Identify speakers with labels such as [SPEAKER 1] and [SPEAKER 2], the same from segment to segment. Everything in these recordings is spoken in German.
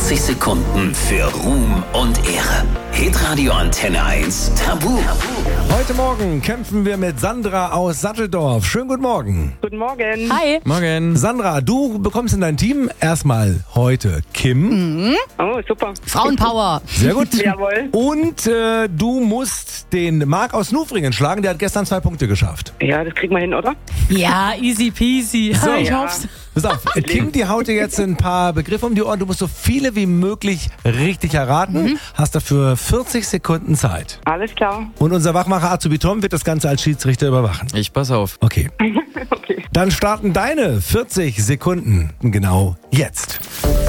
[SPEAKER 1] 40 Sekunden für Ruhm und Ehre. Hitradio Antenne 1 Tabu.
[SPEAKER 2] Heute Morgen kämpfen wir mit Sandra aus Satteldorf. Schönen guten Morgen.
[SPEAKER 3] Guten Morgen.
[SPEAKER 4] Hi.
[SPEAKER 2] Morgen. Sandra, du bekommst in dein Team erstmal heute Kim.
[SPEAKER 3] Oh, super.
[SPEAKER 4] Frauenpower.
[SPEAKER 2] Sehr gut.
[SPEAKER 3] Jawohl.
[SPEAKER 2] Und du musst den Marc aus Nufringen schlagen. Der hat gestern 2 Punkte geschafft.
[SPEAKER 3] Ja, das kriegen wir hin, oder?
[SPEAKER 4] Ja, easy peasy.
[SPEAKER 2] So.
[SPEAKER 4] Ich
[SPEAKER 3] Ja.
[SPEAKER 4] hoff's.
[SPEAKER 2] Pass auf, Kim, die haut dir jetzt ein paar Begriffe um die Ohren. Du musst so viele wie möglich richtig erraten. Hast dafür 40 Sekunden Zeit.
[SPEAKER 3] Alles klar.
[SPEAKER 2] Und unser Wachmacher Azubi Tom wird das Ganze als Schiedsrichter überwachen.
[SPEAKER 5] Ich pass auf.
[SPEAKER 2] Okay.
[SPEAKER 3] Okay.
[SPEAKER 2] Dann starten deine 40 Sekunden genau jetzt.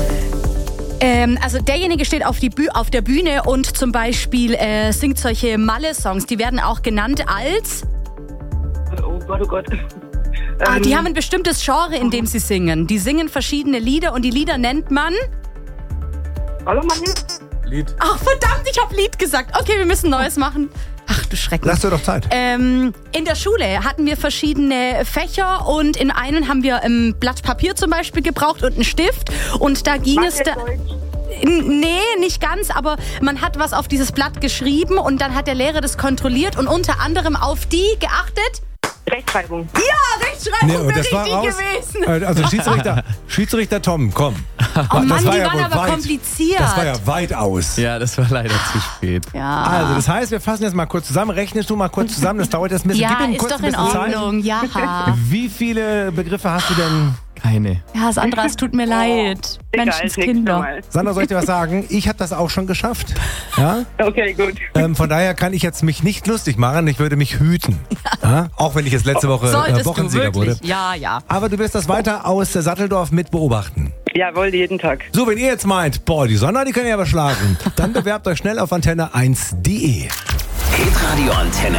[SPEAKER 4] Also derjenige steht auf der Bühne und zum Beispiel singt solche Malle-Songs. Die werden auch genannt als...
[SPEAKER 3] Oh Gott, oh Gott.
[SPEAKER 4] Die haben ein bestimmtes Genre, in dem sie singen. Die singen verschiedene Lieder und die Lieder nennt man...
[SPEAKER 3] Hallo, Mann.
[SPEAKER 2] Lied.
[SPEAKER 4] Ach verdammt, ich habe Lied gesagt. Okay, wir müssen Neues machen. Ach du Schrecken.
[SPEAKER 2] Lass dir doch Zeit.
[SPEAKER 4] In der Schule hatten wir verschiedene Fächer und in einen haben wir ein Blatt Papier zum Beispiel gebraucht und einen Stift und da ging es da... Nee, nicht ganz, aber man hat was auf dieses Blatt geschrieben und dann hat der Lehrer das kontrolliert und unter anderem auf die geachtet.
[SPEAKER 3] Rechtschreibung.
[SPEAKER 4] Ja, Rechtschreibung wäre richtig gewesen.
[SPEAKER 2] Also Schiedsrichter Tom, komm.
[SPEAKER 4] Oh Mann,
[SPEAKER 2] das war
[SPEAKER 4] die
[SPEAKER 2] ja
[SPEAKER 4] waren
[SPEAKER 2] wohl
[SPEAKER 4] aber
[SPEAKER 2] weit.
[SPEAKER 4] kompliziert.
[SPEAKER 2] Das war ja weit aus.
[SPEAKER 5] Ja, das war leider zu spät.
[SPEAKER 4] Ja,
[SPEAKER 2] Also, das heißt, wir fassen jetzt mal kurz zusammen. Rechnest du mal kurz zusammen, das dauert jetzt ein bisschen.
[SPEAKER 4] ja
[SPEAKER 2] Gib ihm
[SPEAKER 4] ist
[SPEAKER 2] kurz
[SPEAKER 4] doch
[SPEAKER 2] ein
[SPEAKER 4] in
[SPEAKER 2] bisschen
[SPEAKER 4] Ordnung. Ja.
[SPEAKER 2] Zeit. Wie viele Begriffe hast du denn?
[SPEAKER 5] Keine.
[SPEAKER 4] Ja, Sandra, es tut mir leid.
[SPEAKER 3] Egal,
[SPEAKER 4] Menschenskinder.
[SPEAKER 3] Mal.
[SPEAKER 2] Sandra, soll ich dir was sagen? Ich habe das auch schon geschafft. Ja?
[SPEAKER 3] Okay, gut.
[SPEAKER 2] Von daher kann ich jetzt mich nicht lustig machen. Ich würde mich hüten. Ja? Auch wenn ich jetzt letzte Woche
[SPEAKER 4] Solltest du
[SPEAKER 2] Wochensieger
[SPEAKER 4] wirklich?
[SPEAKER 2] wurde.
[SPEAKER 4] Ja, ja.
[SPEAKER 2] Aber du wirst das weiter aus Satteldorf mit beobachten.
[SPEAKER 3] Jawohl, jeden Tag.
[SPEAKER 2] So, wenn ihr jetzt meint, boah, die Sandra, die kann ja aber schlagen, dann bewerbt euch schnell auf antenne1.de.
[SPEAKER 1] Hitradio Antenne